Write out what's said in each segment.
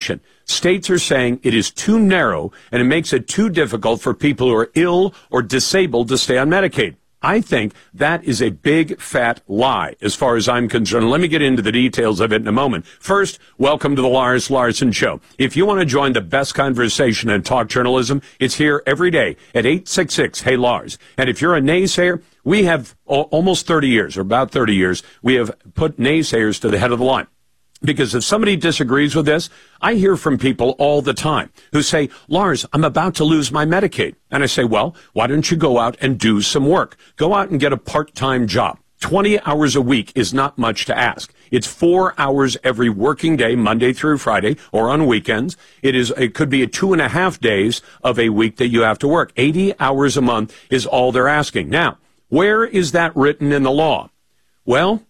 definition. States are saying it is too narrow and it makes it too difficult for people who are ill or disabled to stay on Medicaid. I think that is a big, fat lie as far as I'm concerned. Let me get into the details of it in a moment. First, welcome to the Lars Larson Show. If you want to join the best conversation in talk journalism, it's here every day at 866-HEY-LARS. And if you're a naysayer, we have almost 30 years, or about 30 years, we have put naysayers to the head of the line. Because if somebody disagrees with this, I hear from people all the time who say, Lars, I'm about to lose my Medicaid. And I say, well, why don't you go out and do some work? Go out and get a part-time job. 20 hours a week is not much to ask. It's 4 hours every working day, Monday through Friday, or on weekends. It could be 2.5 days of a week that you have to work. 80 hours a month is all they're asking. Now, where is that written in the law? Well,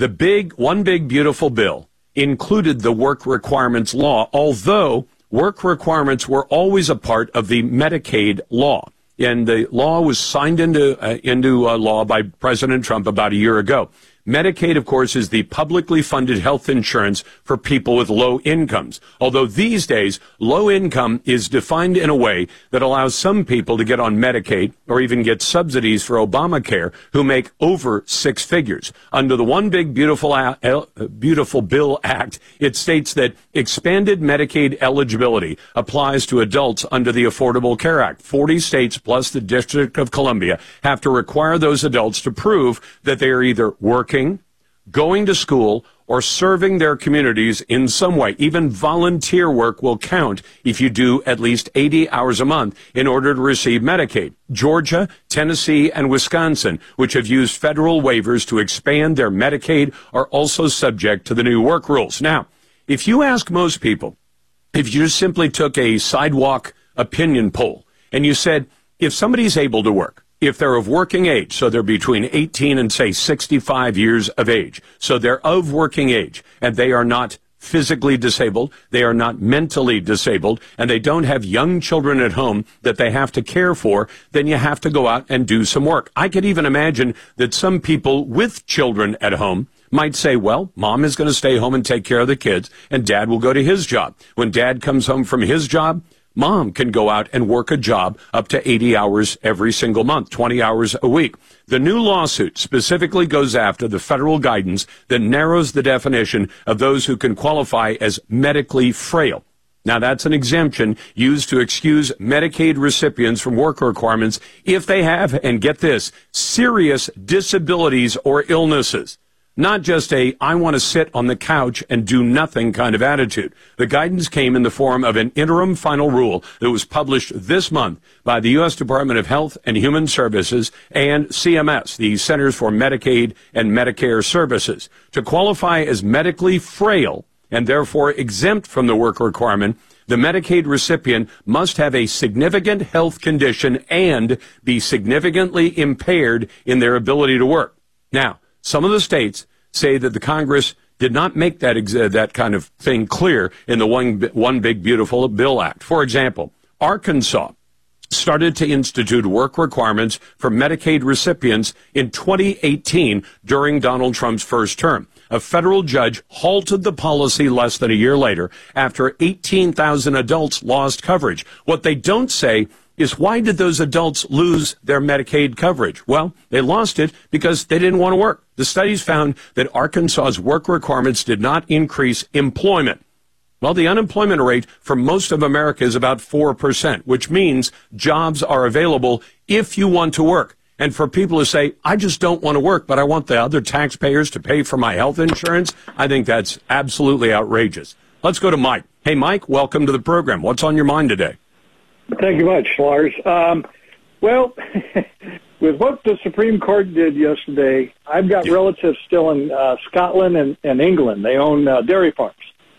one big beautiful bill included the work requirements law, although work requirements were always a part of the Medicaid law. And the law was signed into law by President Trump about a year ago. Medicaid, of course, is the publicly funded health insurance for people with low incomes. Although these days, low income is defined in a way that allows some people to get on Medicaid or even get subsidies for Obamacare who make over six figures. Under the One Big Beautiful Bill Act, it states that expanded Medicaid eligibility applies to adults under the Affordable Care Act. 40 states plus the District of Columbia have to require those adults to prove that they are either working, going to school, or serving their communities in some way. Even volunteer work will count if you do at least 80 hours a month in order to receive Medicaid. Georgia, Tennessee, and Wisconsin, which have used federal waivers to expand their Medicaid, are also subject to the new work rules. Now, if you ask most people, if you just simply took a sidewalk opinion poll and you said, if somebody's able to work, if they're of working age, so they're between 18 and, say, 65 years of age, so they're of working age, and they are not physically disabled, they are not mentally disabled, and they don't have young children at home that they have to care for, then you have to go out and do some work. I could even imagine that some people with children at home might say, well, mom is going to stay home and take care of the kids, and dad will go to his job. When dad comes home from his job, mom can go out and work a job up to 80 hours every single month, 20 hours a week. The new lawsuit specifically goes after the federal guidance that narrows the definition of those who can qualify as medically frail. Now, that's an exemption used to excuse Medicaid recipients from work requirements if they have, and get this, serious disabilities or illnesses. Not just I want to sit on the couch and do nothing kind of attitude. The guidance came in the form of an interim final rule that was published this month by the U.S. Department of Health and Human Services and CMS, the Centers for Medicaid and Medicare Services. To qualify as medically frail and therefore exempt from the work requirement, the Medicaid recipient must have a significant health condition and be significantly impaired in their ability to work. Now, some of the states say that the Congress did not make that kind of thing clear in the One Big Beautiful Bill Act. For example, Arkansas started to institute work requirements for Medicaid recipients in 2018 during Donald Trump's first term. A federal judge halted the policy less than a year later after 18,000 adults lost coverage. What they don't say is, why did those adults lose their Medicaid coverage? Well, they lost it because they didn't want to work. The studies found that Arkansas's work requirements did not increase employment. Well, the unemployment rate for most of America is about 4%, which means jobs are available if you want to work. And for people who say, I just don't want to work, but I want the other taxpayers to pay for my health insurance, I think that's absolutely outrageous. Let's go to Mike. Hey, Mike, welcome to the program. What's on your mind today? Thank you much, Lars. Well, with what the Supreme Court did yesterday, I've got relatives still in Scotland and England. They own dairy farms.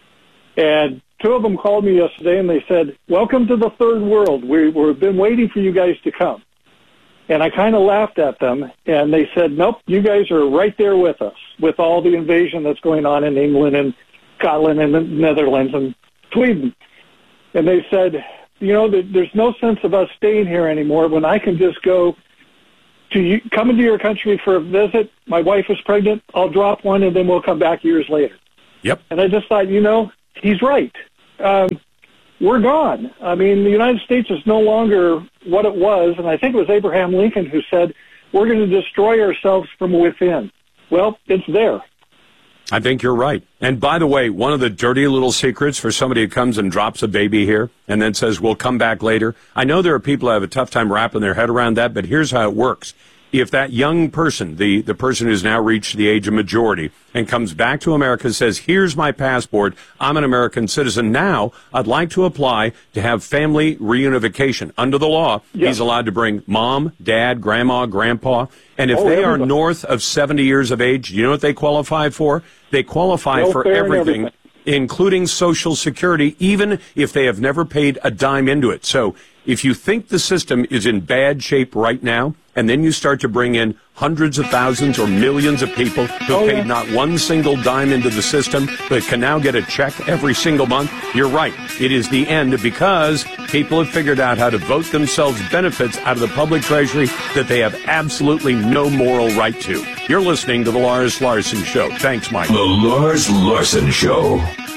And two of them called me yesterday, and they said, welcome to the third world. We've been waiting for you guys to come. And I kind of laughed at them, and they said, nope, you guys are right there with us, with all the invasion that's going on in England and Scotland and the Netherlands and Sweden. And they said, you know, there's no sense of us staying here anymore when I can just go to you, come into your country for a visit. My wife is pregnant. I'll drop one, and then we'll come back years later. Yep. And I just thought, you know, he's right. we're gone. I mean, the United States is no longer what it was, and I think it was Abraham Lincoln who said, we're going to destroy ourselves from within. Well, it's there. I think you're right. And by the way, one of the dirty little secrets for somebody who comes and drops a baby here and then says, we'll come back later. I know there are people who have a tough time wrapping their head around that, but here's how it works. If that young person, the person who's now reached the age of majority and comes back to America and says, here's my passport, I'm an American citizen, now I'd like to apply to have family reunification. Under the law, he's allowed to bring mom, dad, grandma, grandpa, and if they are north of 70 years of age, you know what they qualify for? They qualify for everything, including Social Security, even if they have never paid a dime into it. So if you think the system is in bad shape right now, and then you start to bring in hundreds of thousands or millions of people who have paid not one single dime into the system but can now get a check every single month, you're right. It is the end because people have figured out how to vote themselves benefits out of the public treasury that they have absolutely no moral right to. You're listening to The Lars Larson Show. Thanks, Mike. The Lars Larson Show.